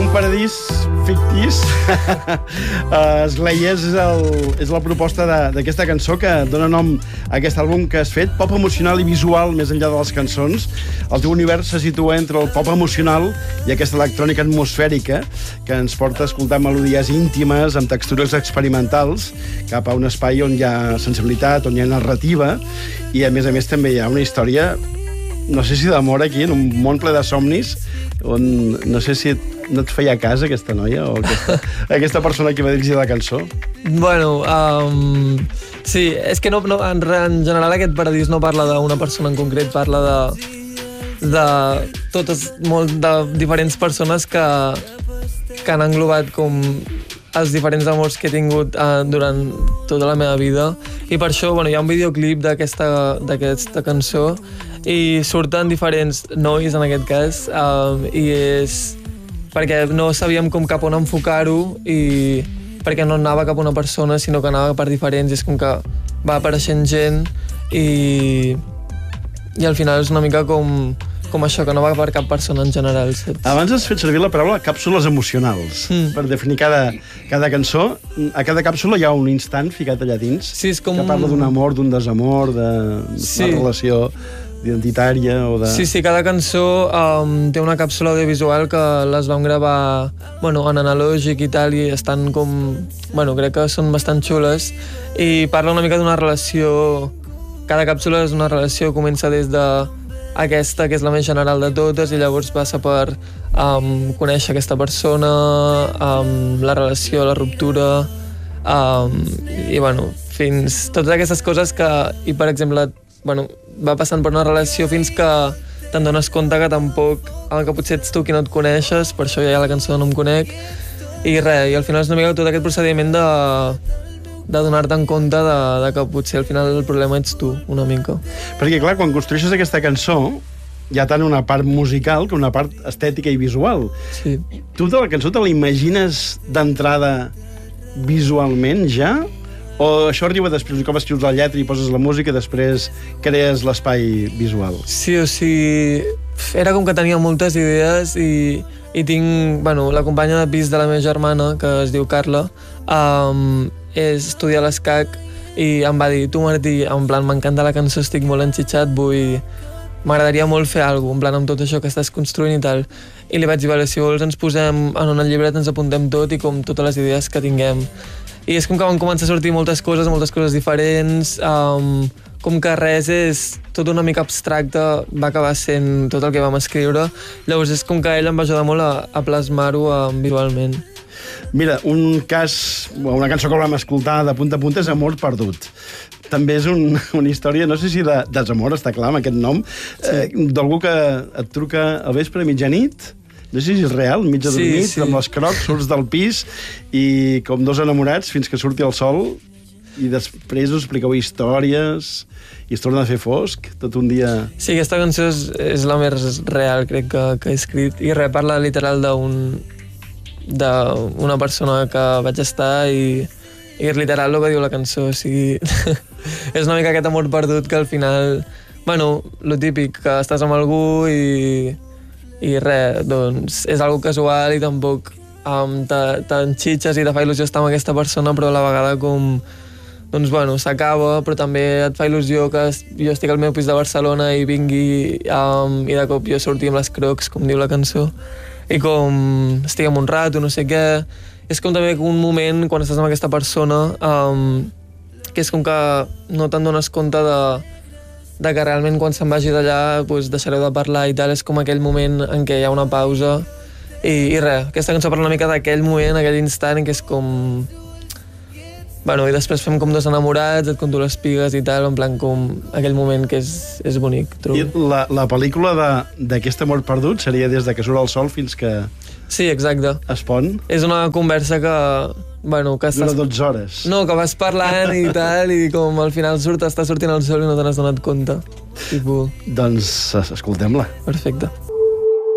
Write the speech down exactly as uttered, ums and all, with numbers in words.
paradís fictís. Esgleies és, el, és la proposta d'aquesta cançó que dona nom a aquest àlbum que has fet, pop emocional i visual més enllà de les cançons. El teu univers se situa entre el pop emocional i aquesta electrònica atmosfèrica que ens porta a escoltar melodies íntimes amb textures experimentals cap a un espai on hi ha sensibilitat, on hi ha narrativa i a més a més també hi ha una història, no sé si d'amor aquí, en un món ple de somnis, on no sé si no et feia cas aquesta noia o aquesta, aquesta persona que va dirigir la cançó. Bueno, um, sí, és que no, no, en, en general aquest paradís no parla d'una persona en concret, parla de, de totes molt de diferents persones que, que han englobat com els diferents amors que he tingut uh, durant tota la meva vida, i per això bueno, hi ha un videoclip d'aquesta d'aquesta cançó i surten diferents nois en aquest cas, uh, i és perquè no sabíem com cap on enfocar-ho i perquè no anava cap a una persona sinó que anava per diferents, i és com que va apareixent gent i, i al final és una mica com, com això, que no va per cap persona en general, saps? Abans has fet servir la paraula càpsules emocionals mm. per definir cada, cada cançó. A cada càpsula hi ha un instant ficat allà dins sí, és com... que parla d'un amor, d'un desamor, d'una sí. relació identitària o de... Sí, sí, cada cançó um, té una càpsula audiovisual que les vam gravar bueno, en analògic i tal, i estan com... Bueno, crec que són bastant xules i parla una mica d'una relació... Cada càpsula és una relació, comença des de aquesta, que és la més general de totes, i llavors passa per um, conèixer aquesta persona, um, la relació, la ruptura, um, i bueno, fins totes aquestes coses que... I per exemple, bueno, va passant per una relació fins que te'n dones compte que tampoc, que potser ets tu qui no et coneixes, per això hi ha la cançó de No em conec, i res, i al final és una mica tot aquest procediment de, de donar-te en compte de, de que potser al final el problema ets tu, una mica. Perquè clar, quan construeixes aquesta cançó hi ha tant una part musical que una part estètica i visual. Sí. Tu de la cançó te la imagines d'entrada visualment ja? O això arriba després, un cop escrius la lletra i poses la música i després crees l'espai visual? Sí, o sigui, era com que tenia moltes idees i, i tinc, bueno, la companya de pis de la meva germana, que es diu Carla, um, és estudiar l'escac i em va dir, tu Martí, en plan, m'encanta la cançó, estic molt enxitxat, vull... M'agradaria molt fer alguna cosa, en plan, amb tot això que estàs construint i tal. I li vaig dir, vale, si vols ens posem en una llibreta, ens apuntem tot i com totes les idees que tinguem. I és com que van començar a sortir moltes coses, moltes coses diferents, um, com que res és tot una mica abstracte, va acabar sent tot el que vam escriure. Llavors és com que ell em va ajudar molt a, a plasmar-ho um, visualment. Mira, un cas, una cançó que vam escoltar de punta a punta és Amor perdut. També és un, una història, no sé si de desamor, està clar, amb aquest nom, sí. eh, d'algú que et truca al vespre a mitjanit, no sé si és real, mig adormit, sí, sí. amb les crocs, surts del pis i com dos enamorats fins que surti el sol i després us expliqueu històries i es torna a fer fosc tot un dia... Sí, aquesta cançó és, és la més real, crec, que, que he escrit, i res, parla literal d'un d'una persona que vaig estar i, i literal el que diu la cançó, o sigui... és una mica aquest amor perdut que al final... Bueno, lo típic, que estàs amb algú i... i res, doncs és algo casual i tampoc um, t'enxitxes i te fa il·lusió estar amb aquesta persona, però a la vegada com... Doncs bueno, s'acaba, però també et fa il·lusió que jo estic al meu pis de Barcelona i vingui um, i de cop jo surti amb les crocs, com diu la cançó, i com estiguem un rato, no sé què. És com també un moment, quan estàs amb aquesta persona, um, que és com que no te'n dones compte de, de que realment quan se'n vagi d'allà pues, deixareu de parlar i tal. És com aquell moment en què hi ha una pausa. I, i res, aquesta cançó parla una mica d'aquell moment, aquell instant en què és com... Bueno, i després fem com dos enamorats, et conto les pigues i tal, en plan com aquell moment que és, és bonic, trobo. I la, la pel·lícula d'aquest amor perdut seria des de que surt el sol fins que... Sí, exacte. Es pon? És una conversa que... Bueno, que estàs... Dura dotze hores. No, que vas parlant i tal, i com al final surt, està sortint el sol i no te n'has donat compte. Tipo... Doncs escoltem-la. Perfecte.